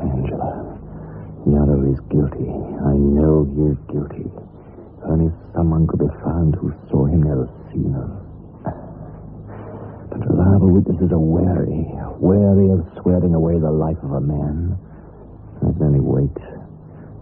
Angela, Yarrow is guilty. I know he is guilty. Only someone could be found who saw him near the scene of... But reliable witnesses are wary of swearing away the life of a man. I can only wait